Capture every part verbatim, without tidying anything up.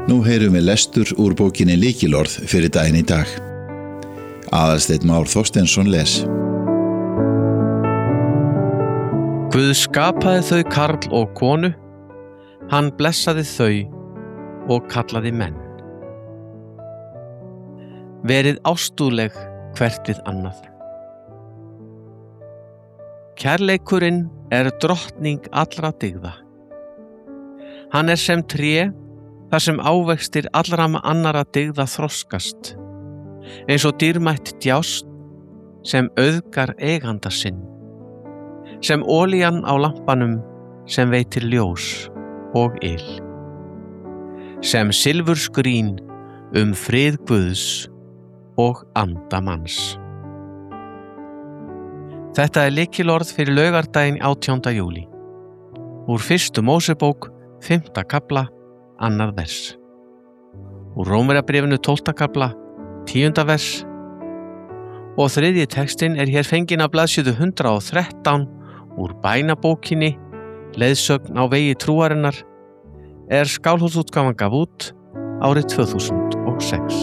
Nú heyrum við lestur úr bókinni Lykilorð fyrir daginn í dag. Aðalsteinn Már Þorsteinsson les. Guð skapaði þau karl og konu, hann blessaði þau og kallaði menn. Verið ástúðleg hvert við annað. Kærleikurinn er drottning allra dygða. Hann er sem tré, þar sem ávextir allra annara dygða þroskast, eins og dýrmætt djást sem auðgar eiganda sinn, sem olían á lampanum sem veitir ljós og yl, sem silfurskrín um frið Guðs og anda manns. Þetta er lykilorð fyrir laugardaginn átjánda júlí. Úr fyrstu Mósebók, fimmta kafla, annað vers. Úr Rómverjabréfinu tólfta kafla, tíunda vers. Og þriðji textinn er hér fenginn af blaðsíðu hundrað og þrettán úr bænabókinni, leiðsögn á vegi trúarinnar, er Skálholtsútgáfan gaf út árið tvö þúsund og sex.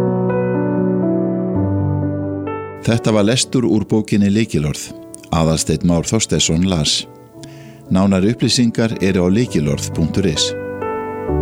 Þetta var lestur úr bókinni Lykilorð. Aðalsteinn Már Þorsteinsson las. Nánari upplýsingar eru á lykilorð punktur is.